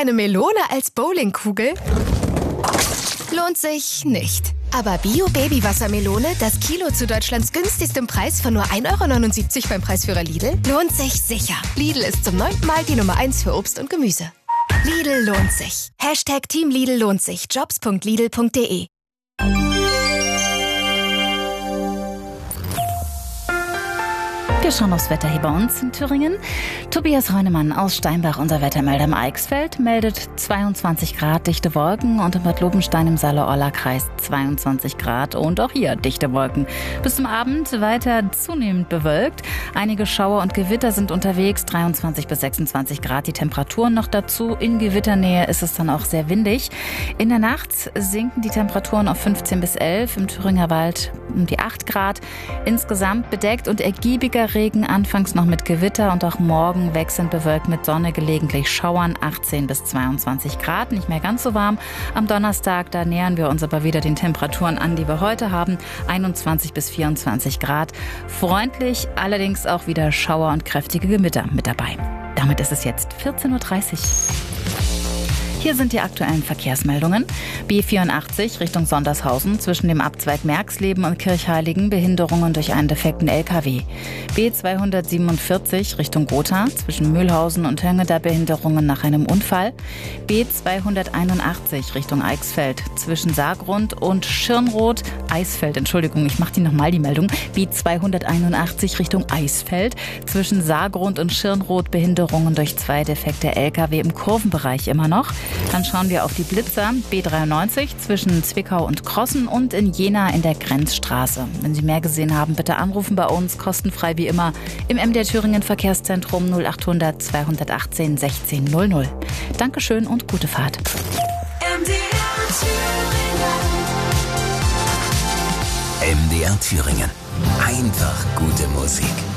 eine Melone als Bowlingkugel? Lohnt sich nicht. Aber Bio-Baby-Wassermelone, das Kilo zu Deutschlands günstigstem Preis von nur 1,79 € beim Preisführer Lidl, lohnt sich sicher. Lidl ist zum 9. Mal die Nummer 1 für Obst und Gemüse. Lidl lohnt sich. #Team Lidl lohnt sich. Jobs.lidl.de. Wir schauen aufs Wetter hier bei uns in Thüringen. Tobias Reunemann aus Steinbach, unser Wettermelder im Eichsfeld, meldet 22 Grad, dichte Wolken, und in Bad Lobenstein im Saale-Orla-Kreis 22 Grad und auch hier dichte Wolken. Bis zum Abend weiter zunehmend bewölkt. Einige Schauer und Gewitter sind unterwegs, 23 bis 26 Grad die Temperaturen noch dazu. In Gewitternähe ist es dann auch sehr windig. In der Nacht sinken die Temperaturen auf 15 bis 11, im Thüringer Wald um die 8 Grad. Insgesamt bedeckt und ergiebiger Regen, anfangs noch mit Gewitter, und auch morgen wechselnd bewölkt mit Sonne, gelegentlich Schauern, 18 bis 22 Grad, nicht mehr ganz so warm. Am Donnerstag, da nähern wir uns aber wieder den Temperaturen an, die wir heute haben, 21 bis 24 Grad. Freundlich, allerdings auch wieder Schauer und kräftige Gewitter mit dabei. Damit ist es jetzt 14:30 Uhr. Hier sind die aktuellen Verkehrsmeldungen. B84 Richtung Sondershausen zwischen dem Abzweig Merxleben und Kirchheiligen Behinderungen durch einen defekten LKW. B247 Richtung Gotha zwischen Mühlhausen und Höngeda Behinderungen nach einem Unfall. B281 Richtung Eichsfeld zwischen Saargrund und Schirnroth. Ich mache nochmal die Meldung. B281 Richtung Eisfeld zwischen Saargrund und Schirnroth Behinderungen durch 2 defekte LKW im Kurvenbereich immer noch. Dann schauen wir auf die Blitzer. B93 zwischen Zwickau und Krossen und in Jena in der Grenzstraße. Wenn Sie mehr gesehen haben, bitte anrufen bei uns, kostenfrei wie immer, im MDR Thüringen Verkehrszentrum 0800 218 16 00. Dankeschön und gute Fahrt. MDR Thüringen. Einfach gute Musik.